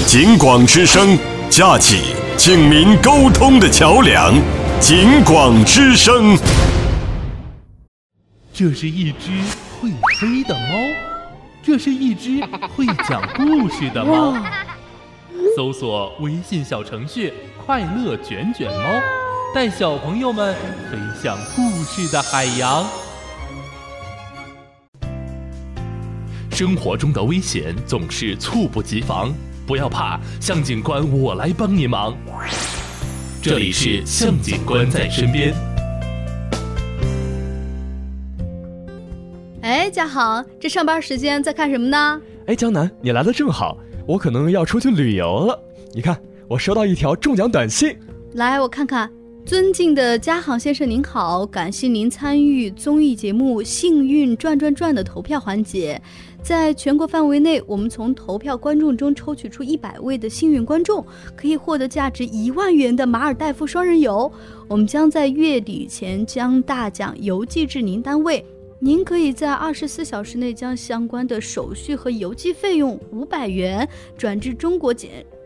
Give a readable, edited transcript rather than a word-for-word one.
警广之声，架起警民沟通的桥梁。警广之声。 这是一只会飞的猫，这是一只会讲故事的猫。搜索微信小程序快乐卷卷猫，带小朋友们飞向故事的海洋。生活中的危险总是猝不及防，不要怕，向警官我来帮你忙。这里是向警官在身边。 哎，家好，这上班时间在干什么呢？ 哎，江南，你来的正好，我可能要出去旅游了。你看，我收到一条中奖短信。 来，我看看。尊敬的嘉航先生您好，感谢您参与综艺节目《幸运转转转》的投票环节。在全国范围内，我们从投票观众中抽取出100位的幸运观众，可以获得价值1万元的马尔代夫双人游。我们将在月底前将大奖邮寄至您单位，您可以在24小时内将相关的手续和邮寄费用500元转至中国